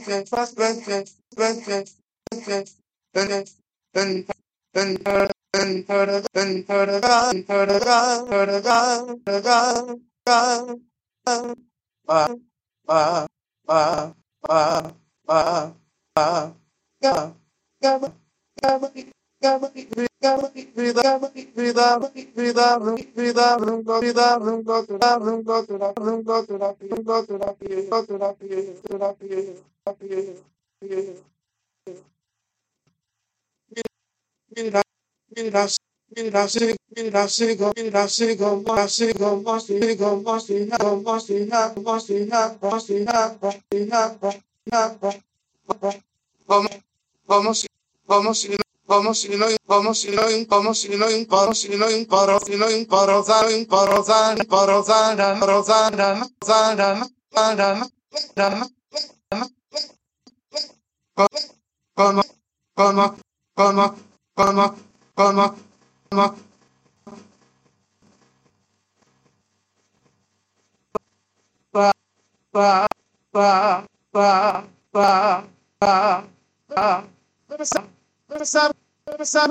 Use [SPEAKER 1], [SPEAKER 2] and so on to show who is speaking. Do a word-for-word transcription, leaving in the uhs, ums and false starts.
[SPEAKER 1] Vamos, vamos, vamos, y no, vamos, y no, vamos, y no, vamos, y no, paro, y no, paro, paro, paro, paro, paro, paro, paro, paro, como, como, como, como, como, como, pa, pa, pa, pa, pa, pa, pa, pa,